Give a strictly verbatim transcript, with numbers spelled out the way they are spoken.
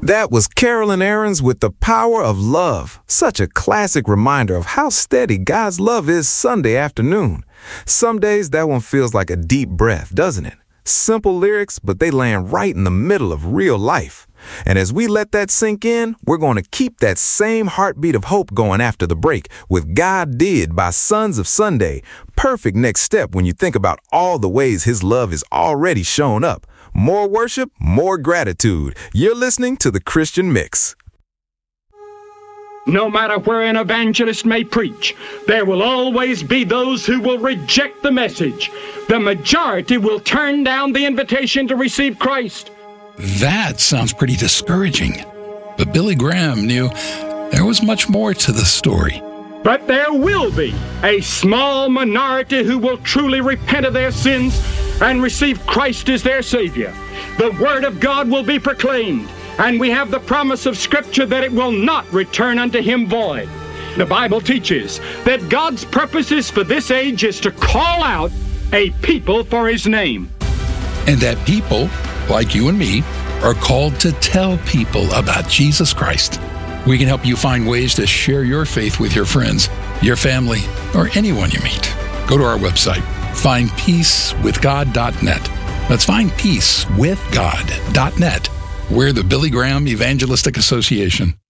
That was Carolyn Aarons with The Power of Love. Such a classic reminder of how steady God's love is Sunday afternoon. Some days that one feels like a deep breath, doesn't it? Simple lyrics, but they land right in the middle of real life. And as we let that sink in, we're going to keep that same heartbeat of hope going after the break with God Did by Sons of Sunday. Perfect next step when you think about all the ways His love is already shown up. More worship, more gratitude. You're listening to The Christian Mix. No matter where an evangelist may preach, there will always be those who will reject the message. The majority will turn down the invitation to receive Christ. That sounds pretty discouraging. But Billy Graham knew there was much more to the story. But there will be a small minority who will truly repent of their sins and receive Christ as their Savior. The Word of God will be proclaimed, and we have the promise of Scripture that it will not return unto Him void. The Bible teaches that God's purposes for this age is to call out a people for His name. And that people, like you and me, are called to tell people about Jesus Christ. We can help you find ways to share your faith with your friends, your family, or anyone you meet. Go to our website, find peace with god dot net. That's find peace with god dot net. We're the Billy Graham Evangelistic Association.